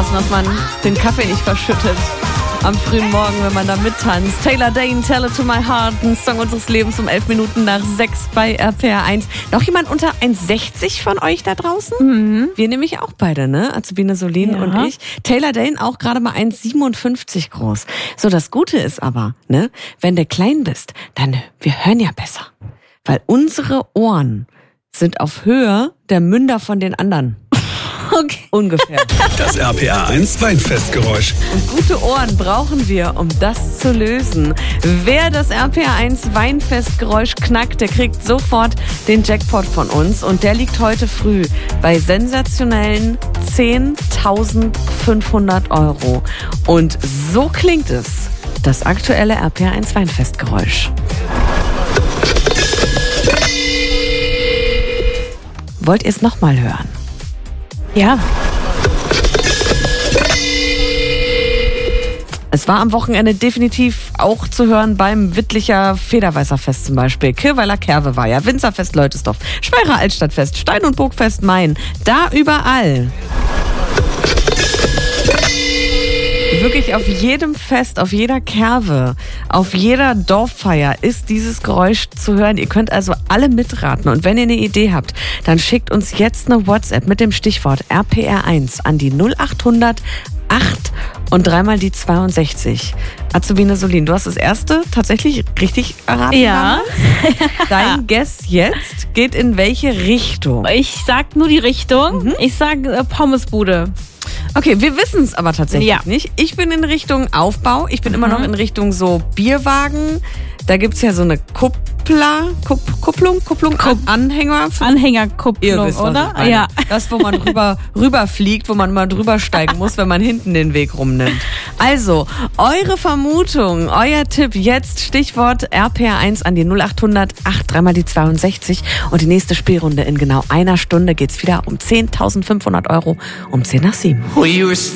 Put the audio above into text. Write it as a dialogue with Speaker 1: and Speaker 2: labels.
Speaker 1: aufpassen, dass man den Kaffee nicht verschüttet. Am frühen Morgen, wenn man da mittanzt. Taylor Dayne, Tell It To My Heart, ein Song unseres Lebens um 11 Minuten nach 6 bei RPR 1. Noch jemand unter 1,60 von euch da draußen?
Speaker 2: Mhm.
Speaker 1: Wir nämlich auch beide, ne? Azubine Solin und ich. Taylor Dayne auch gerade mal 1,57 groß. So, das Gute ist aber, ne? Wenn du klein bist, dann, wir hören ja besser. Weil unsere Ohren sind auf Höhe der Münder von den anderen. Okay. Ungefähr.
Speaker 3: Das RPR 1 Weinfestgeräusch.
Speaker 1: Und gute Ohren brauchen wir, um das zu lösen. Wer das RPR 1 Weinfestgeräusch knackt, der kriegt sofort den Jackpot von uns. Und der liegt heute früh bei sensationellen 10.500 Euro. Und so klingt es, das aktuelle RPR 1 Weinfestgeräusch. Wollt ihr es nochmal hören?
Speaker 2: Ja.
Speaker 1: Es war am Wochenende definitiv auch zu hören beim Wittlicher Federweißerfest zum Beispiel. Kirweiler Kerwe war ja, Winzerfest Leutesdorf, Speyerer Altstadtfest, Stein- und Burgfest Main. Da überall. Wirklich auf jedem Fest, auf jeder Kerwe, auf jeder Dorffeier ist dieses Geräusch zu hören. Ihr könnt also alle mitraten. Und wenn ihr eine Idee habt, dann schickt uns jetzt eine WhatsApp mit dem Stichwort RPR1 an die 0800 8 und dreimal die 62. Azubine Solin, du hast das erste tatsächlich richtig erraten.
Speaker 2: Ja.
Speaker 1: Dein Guess jetzt geht in welche Richtung?
Speaker 2: Ich sag nur die Richtung. Ich sag Pommesbude.
Speaker 1: Okay, wir wissen es aber tatsächlich
Speaker 2: Ja.
Speaker 1: nicht. Ich bin in Richtung Aufbau. Ich bin immer noch in Richtung so Bierwagen. Da gibt's ja so eine Kupplung, Anhänger.
Speaker 2: Anhängerkupplung,
Speaker 1: Ihr wisst, was
Speaker 2: oder?
Speaker 1: ich meine.
Speaker 2: Ja.
Speaker 1: Das, wo man rüberfliegt, wo man mal drüber steigen muss, wenn man hinten den Weg rumnimmt. Also, eure Vermutung, euer Tipp jetzt, Stichwort RPR1 an die 0800 8 dreimal die 62 und die nächste Spielrunde in genau einer Stunde geht's wieder um 10.500 Euro um 10 nach 7.